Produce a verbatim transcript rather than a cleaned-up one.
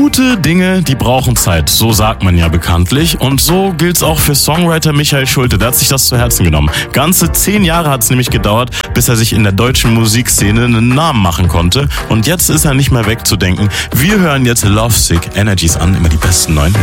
Gute Dinge, die brauchen Zeit, so sagt man ja bekanntlich. Und so gilt's auch für Songwriter Michael Schulte, der hat sich das zu Herzen genommen. Ganze zehn Jahre hat es nämlich gedauert, bis er sich in der deutschen Musikszene einen Namen machen konnte. Und jetzt ist er nicht mehr wegzudenken. Wir hören jetzt Lovesick Energies an, immer die besten neuen.